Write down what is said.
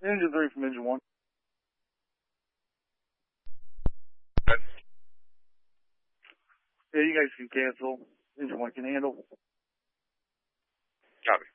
Engine 3 from Engine 1. Yeah, you guys can cancel. Engine 1 can handle. Copy.